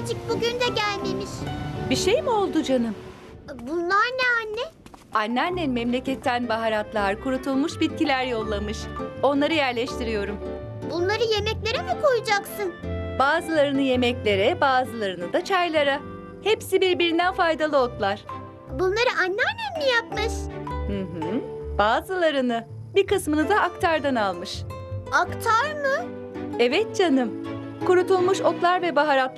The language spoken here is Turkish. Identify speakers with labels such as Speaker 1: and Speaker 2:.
Speaker 1: annecik bugün de gelmemiş.
Speaker 2: Bir şey mi oldu canım?
Speaker 1: Bunlar ne anne?
Speaker 2: Anneannen memleketten baharatlar, kurutulmuş bitkiler yollamış. Onları yerleştiriyorum.
Speaker 1: Bunları yemeklere mi koyacaksın?
Speaker 2: Bazılarını yemeklere, bazılarını da çaylara. Hepsi birbirinden faydalı otlar.
Speaker 1: Bunları anneannem mi yapmış?
Speaker 2: Hı hı. Bazılarını, bir kısmını da aktardan almış.
Speaker 1: Aktar mı?
Speaker 2: Evet canım. Kurutulmuş otlar ve baharatlar